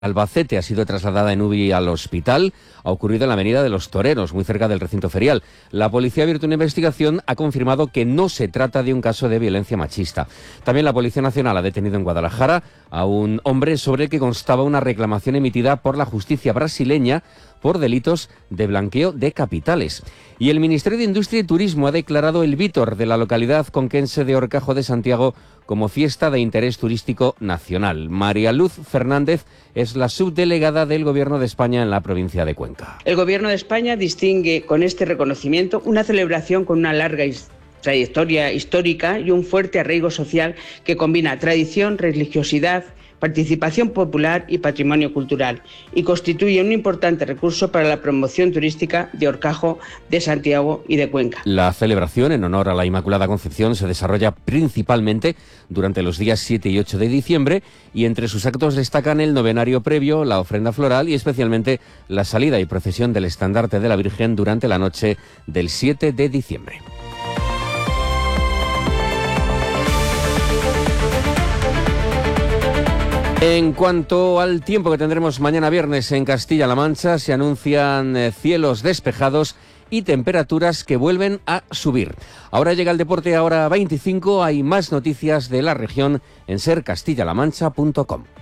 Albacete ha sido trasladada en UBI al hospital. Ha ocurrido en la avenida de los Toreros, muy cerca del recinto ferial. La policía ha abierto una investigación, ha confirmado que no se trata de un caso de violencia machista. También la Policía Nacional ha detenido en Guadalajara a un hombre sobre el que constaba una reclamación emitida por la justicia brasileña por delitos de blanqueo de capitales. Y el Ministerio de Industria y Turismo ha declarado el Vítor de la localidad conquense de Horcajo de Santiago como fiesta de interés turístico nacional. María Luz Fernández es la subdelegada del Gobierno de España en la provincia de Cuenca. El Gobierno de España distingue con este reconocimiento una celebración con una larga trayectoria histórica y un fuerte arraigo social que combina tradición, religiosidad, participación popular y patrimonio cultural, y constituye un importante recurso para la promoción turística de Horcajo, de Santiago y de Cuenca. La celebración en honor a la Inmaculada Concepción se desarrolla principalmente durante los días 7 y 8 de diciembre y entre sus actos destacan el novenario previo, la ofrenda floral y especialmente la salida y procesión del estandarte de la Virgen durante la noche del 7 de diciembre. En cuanto al tiempo que tendremos mañana viernes en Castilla-La Mancha, se anuncian cielos despejados y temperaturas que vuelven a subir. Ahora llega el deporte, ahora 25, hay más noticias de la región en sercastillalamancha.com.